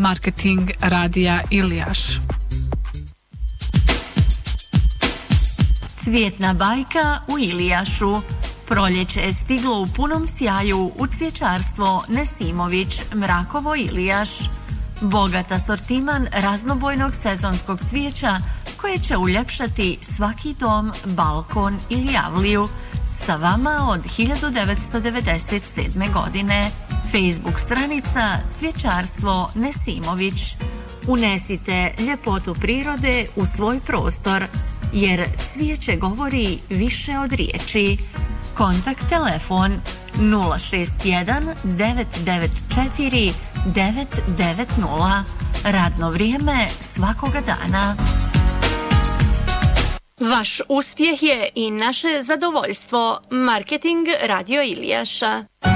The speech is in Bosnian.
Marketing radija Ilijaš. Cvjetna bajka u Ilijašu. Proljeće je stiglo u punom sjaju u cvjećarstvo Nesimović, Mrakovo, Ilijaš. Bogat asortiman raznobojnog sezonskog cvijeća koje će uljepšati svaki dom, balkon ili javliju. Sa vama od 1997. godine. Facebook stranica Cvjećarstvo Nesimović. Unesite ljepotu prirode u svoj prostor, jer cvijeće govori više od riječi. Kontakt telefon 061 994 990. Radno vrijeme svakoga dana. Vaš uspjeh je i naše zadovoljstvo. Marketing radio Ilijaša.